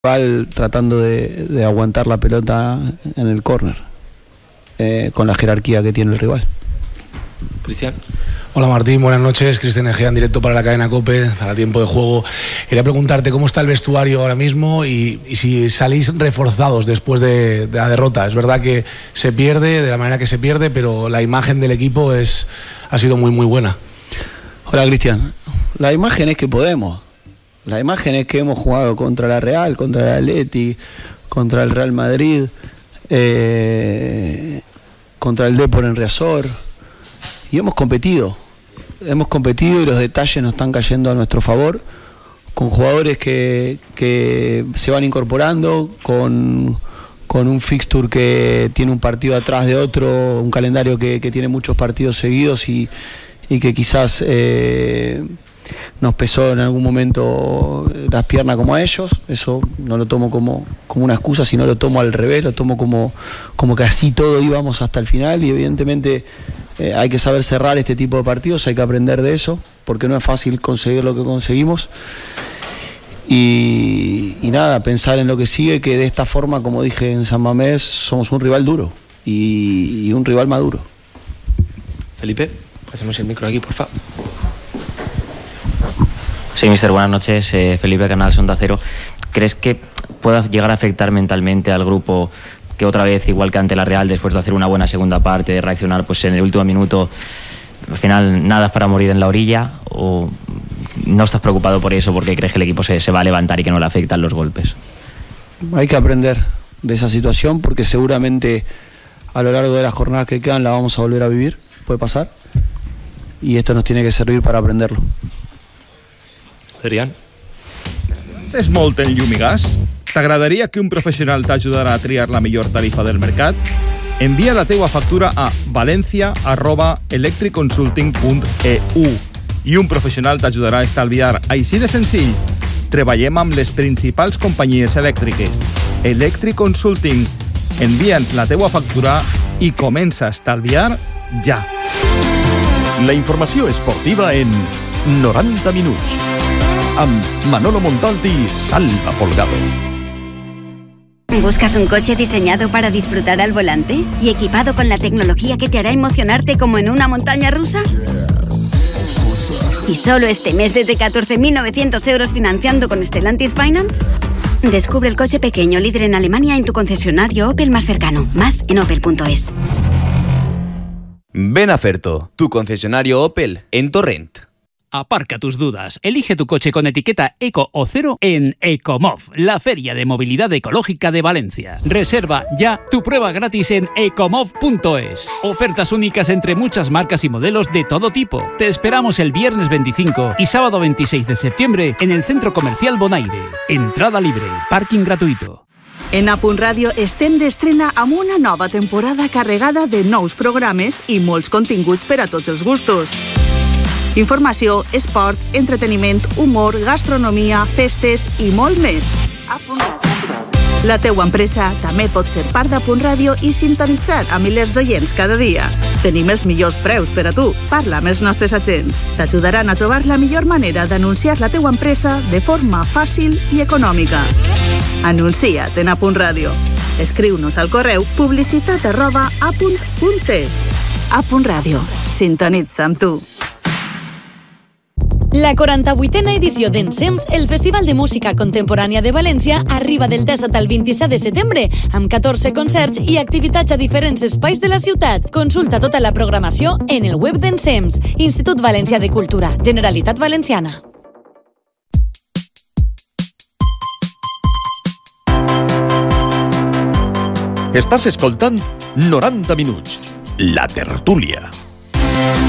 tratando de aguantar la pelota en el córner, con la jerarquía que tiene el rival. Cristian. Hola Martín, buenas noches. Cristian Egea en directo para la cadena COPE, para Tiempo de Juego. Quería preguntarte cómo está el vestuario ahora mismo y si salís reforzados después de la derrota. Es verdad que se pierde de la manera que se pierde, pero la imagen del equipo ha sido muy muy buena. Hola Cristian, la imagen es que podemos. La imagen es que hemos jugado contra la Real, contra el Atleti, contra el Real Madrid, contra el Depor en Riazor, y hemos competido y los detalles nos están cayendo a nuestro favor, con jugadores que se van incorporando, con un fixture que tiene un partido atrás de otro, un calendario que tiene muchos partidos seguidos y que quizás nos pesó en algún momento las piernas como a ellos. Eso no lo tomo como una excusa, sino lo tomo al revés, lo tomo como que así todo íbamos hasta el final, y evidentemente hay que saber cerrar este tipo de partidos, hay que aprender de eso, porque no es fácil conseguir lo que conseguimos. Y nada, pensar en lo que sigue, que de esta forma, como dije en San Mamés, somos un rival duro y un rival maduro. Felipe, pasemos el micro aquí, por favor. Sí, mister, buenas noches. Felipe Canals, Onda Cero. ¿Crees que pueda llegar a afectar mentalmente al grupo que otra vez, igual que ante la Real, después de hacer una buena segunda parte, de reaccionar pues en el último minuto, al final nada para morir en la orilla? ¿O no estás preocupado por eso porque crees que el equipo se va a levantar y que no le afectan los golpes? Hay que aprender de esa situación, porque seguramente a lo largo de las jornadas que quedan la vamos a volver a vivir, puede pasar, y esto nos tiene que servir para aprenderlo. Adrián. És molt en llum i gas? T'agradaria que un professional t'ajudarà a triar la millor tarifa del mercat? Envia la teua factura a valencia@electriconsulting.eu i un professional t'ajudarà a estalviar. Així de senzill. Treballem amb les principals companyies elèctriques. Electric Consulting. Envia'ns la teua factura i comença a estalviar ja. La informació esportiva en 90 minuts. Amb Manolo Montalti y Salva Folgado. ¿Buscas un coche diseñado para disfrutar al volante y equipado con la tecnología que te hará emocionarte como en una montaña rusa? ¿Y solo este mes desde 14.900 euros financiando con Stellantis Finance? Descubre el coche pequeño líder en Alemania en tu concesionario Opel más cercano. Más en opel.es. Ven a Ferto, tu concesionario Opel en Torrent. Aparca tus dudas. Elige tu coche con etiqueta Eco o Cero en Ecomov, la feria de movilidad ecológica de Valencia. Reserva ya tu prueba gratis en ecomov.es. Ofertas únicas entre muchas marcas y modelos de todo tipo. Te esperamos el viernes 25 y sábado 26 de septiembre en el Centro Comercial Bonaire. Entrada libre, parking gratuito. En A.Radio estem d'estrena amb una nova temporada carregada de nous programes i molts continguts per a tots els gustos. Informació, esport, entreteniment, humor, gastronomia, festes i molt més. La teua empresa també pot ser part d'A.Radio i sintonitzar a milers d'oients cada dia. Tenim els millors preus per a tu. Parla amb els nostres agents. T'ajudaran a trobar la millor manera d'anunciar la teua empresa de forma fàcil i econòmica. Anuncia't en A.Radio. Escriu-nos al correu publicitat@a.es. A.Radio. Sintonitza amb tu. La 48a edició d'Ensems, el Festival de Música Contemporània de València, arriba del 17 al 27 de setembre, amb 14 concerts i activitats a diferents espais de la ciutat. Consulta tota la programació en el web d'Ensems, Institut Valencià de Cultura, Generalitat Valenciana. Estàs escoltant 90 minuts. La tertúlia.